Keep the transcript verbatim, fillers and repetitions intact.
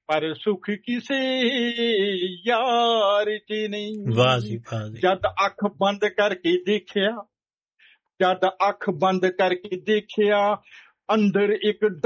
ਪਰ ਸੁਖ ਕਿਸੇ ਯਾਰ ਚ ਨਹੀਂ। ਵਾਹ ਜੀ ਵਾਹ ਜੀ। ਜਦ ਅੱਖ ਬੰਦ ਕਰਕੇ ਦੇਖਿਆ, ਜਦ ਅੱਖ ਬੰਦ ਕਰਕੇ ਦੇਖਿਆ, ਅੰਦਰ ਇੱਕ